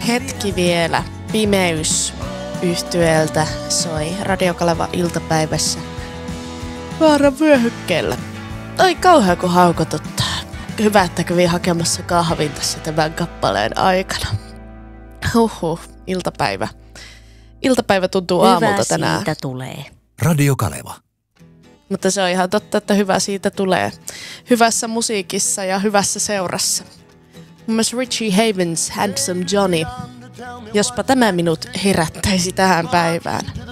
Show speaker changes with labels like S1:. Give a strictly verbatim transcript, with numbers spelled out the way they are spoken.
S1: Hetki vielä. Pimeys yhtyeeltä soi Radio Kaleva iltapäivässä vaaran vyöhykkeellä. Ai kauhea kun haukotuttaa. Hyvä, että kävi hakemassa kahvin tässä tämän kappaleen aikana. Huhhuh, iltapäivä. Iltapäivä tuntuu
S2: hyvä
S1: aamulta tänään.
S2: Hyvä siitä tulee.
S3: Radio Kaleva.
S1: Mutta se on ihan totta, että hyvä siitä tulee. Hyvässä musiikissa ja hyvässä seurassa. Mun mielestä Richie Havens, Handsome Johnny. Jospa tämä minut herättäisi tähän päivään.